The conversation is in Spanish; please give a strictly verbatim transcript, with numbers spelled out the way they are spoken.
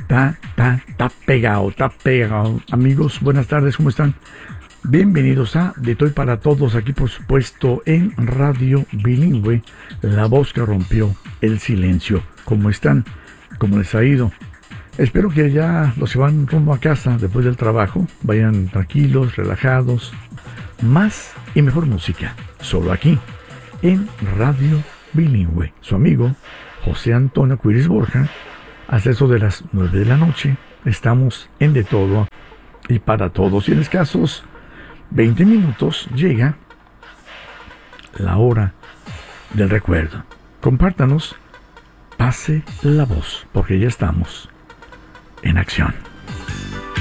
Ta, ta, ta pegado, ta pegado. Amigos, buenas tardes, ¿cómo están? Bienvenidos a De Toy para Todos, aquí por supuesto en Radio Bilingüe, la voz que rompió el silencio. ¿Cómo están? ¿Cómo les ha ido? Espero que ya los que van rumbo a casa después del trabajo vayan tranquilos, relajados. Más y mejor música, solo aquí, en Radio Bilingüe. Su amigo José Antonio Cuiris Borja. Hasta eso de las nueve de la noche, estamos en De Todo y para Todos. Y en escasos veinte minutos llega la hora del recuerdo. Compártanos, pase la voz, porque ya estamos en acción.